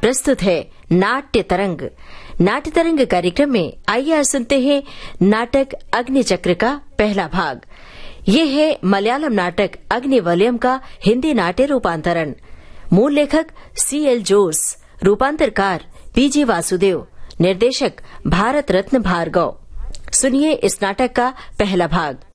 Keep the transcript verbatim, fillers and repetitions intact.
प्रस्तुत है नाट्य तरंग। नाट्य तरंग कार्यक्रम में आइए आज सुनते हैं नाटक अग्निचक्र का पहला भाग। ये है मलयालम नाटक अग्निवलयम का हिंदी नाट्य रूपांतरण। मूल लेखक सी एल जोस, रूपांतरकार पी जी वासुदेव, निर्देशक भारत रत्न भार्गव। सुनिए इस नाटक का पहला भाग।